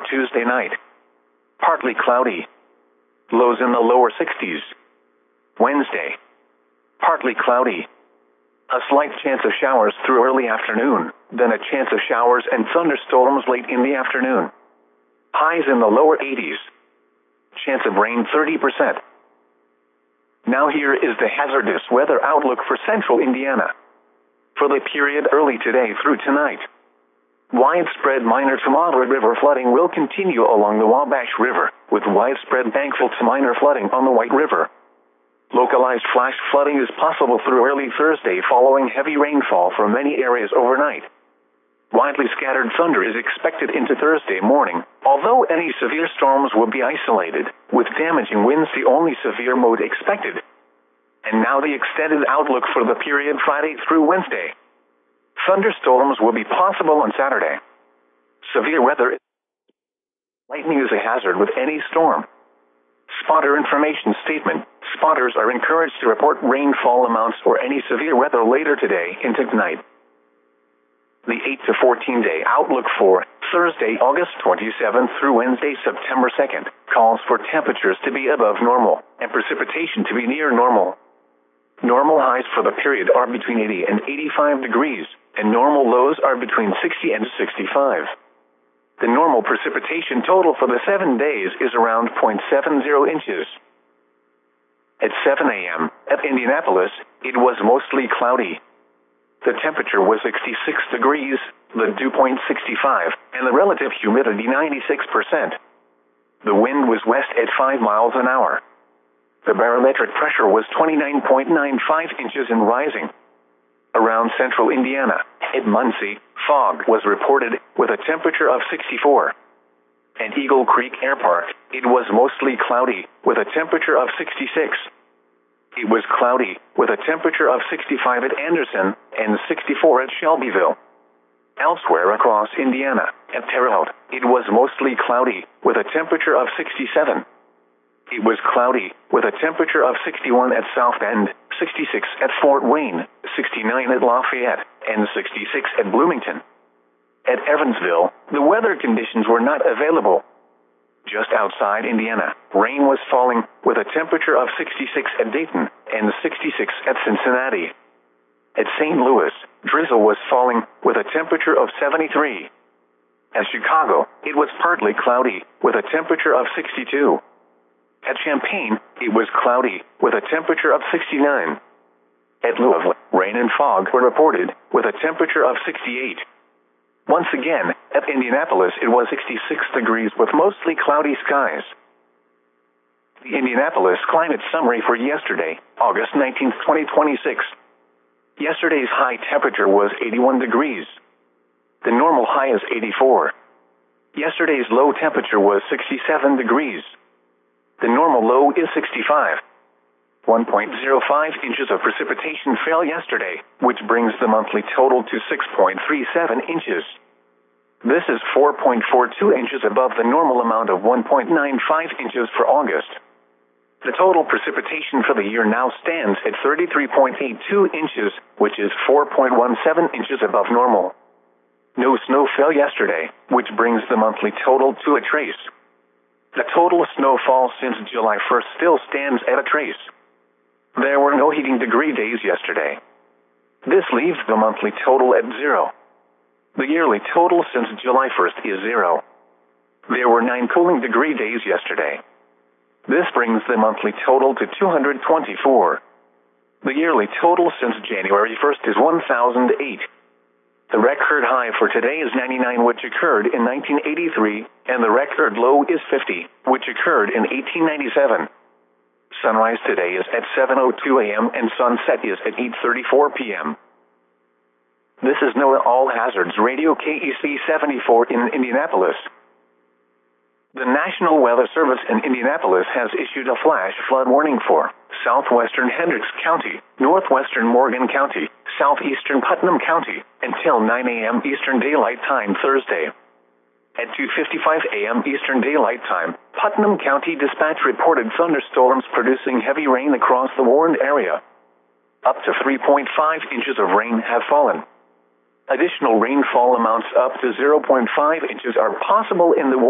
for Tuesday night. Partly cloudy. Lows in the lower 60s. Wednesday. Partly cloudy. A slight chance of showers through early afternoon, then a chance of showers and thunderstorms late in the afternoon. Highs in the lower 80s. Chance of rain 30%. Now here is the hazardous weather outlook for central Indiana. For the period early today through tonight, widespread minor to moderate river flooding will continue along the Wabash River, with widespread bankful to minor flooding on the White River. Localized flash flooding is possible through early Thursday following heavy rainfall for many areas overnight. Widely scattered thunder is expected into Thursday morning, although any severe storms will be isolated, with damaging winds the only severe mode expected. And now the extended outlook for the period Friday through Wednesday. Thunderstorms will be possible on Saturday. Severe weather. Lightning is a hazard with any storm. Spotter information statement. Spotters are encouraged to report rainfall amounts or any severe weather later today into tonight. The 8 to 14 day outlook for Thursday, August 27th through Wednesday, September 2nd, calls for temperatures to be above normal and precipitation to be near normal. Normal highs for the period are between 80 and 85 degrees, and normal lows are between 60 and 65. The normal precipitation total for the 7 days is around 0.70 inches. At 7 a.m. at Indianapolis, it was mostly cloudy. The temperature was 66 degrees, the dew point 65, and the relative humidity 96%. The wind was west at 5 miles an hour. The barometric pressure was 29.95 inches and rising. Around central Indiana, at Muncie, fog was reported with a temperature of 64. At Eagle Creek Air Park, it was mostly cloudy with a temperature of 66. It was cloudy with a temperature of 65 at Anderson and 64 at Shelbyville. Elsewhere across Indiana, at Terre Haute, it was mostly cloudy with a temperature of 67. It was cloudy with a temperature of 61 at South Bend, 66 at Fort Wayne, 69 at Lafayette, and 66 at Bloomington. At Evansville, the weather conditions were not available. Just outside Indiana, rain was falling with a temperature of 66 at Dayton and 66 at Cincinnati. At St. Louis, drizzle was falling with a temperature of 73. At Chicago, it was partly cloudy with a temperature of 62. At Champaign, it was cloudy with a temperature of 69. At Louisville, rain and fog were reported with a temperature of 68. Once again, at Indianapolis, it was 66 degrees with mostly cloudy skies. The Indianapolis climate summary for yesterday, August 19, 2026. Yesterday's high temperature was 81 degrees. The normal high is 84. Yesterday's low temperature was 67 degrees. The normal low is 65. 1.05 inches of precipitation fell yesterday, which brings the monthly total to 6.37 inches. This is 4.42 inches above the normal amount of 1.95 inches for August. The total precipitation for the year now stands at 33.82 inches, which is 4.17 inches above normal. No snow fell yesterday, which brings the monthly total to a trace. The total snowfall since July 1st still stands at a trace. There were no heating degree days yesterday. This leaves the monthly total at 0. The yearly total since July 1st is 0. There were 9 cooling degree days yesterday. This brings the monthly total to 224. The yearly total since January 1st is 1008. The record high for today is 99, which occurred in 1983, and the record low is 50, which occurred in 1897. Sunrise today is at 7:02 a.m. and sunset is at 8:34 p.m. This is NOAA All Hazards Radio KEC 74 in Indianapolis. The National Weather Service in Indianapolis has issued a flash flood warning for southwestern Hendricks County, northwestern Morgan County, southeastern Putnam County, until 9 a.m. Eastern Daylight Time Thursday. At 2:55 a.m. Eastern Daylight Time, Putnam County Dispatch reported thunderstorms producing heavy rain across the warned area. Up to 3.5 inches of rain have fallen. Additional rainfall amounts up to 0.5 inches are possible in the